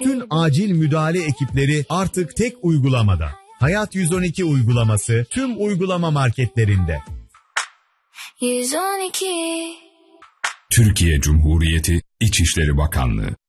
Bütün acil müdahale ekipleri artık tek uygulamada. Hayat 112 uygulaması tüm uygulama marketlerinde. 112 Türkiye Cumhuriyeti İçişleri Bakanlığı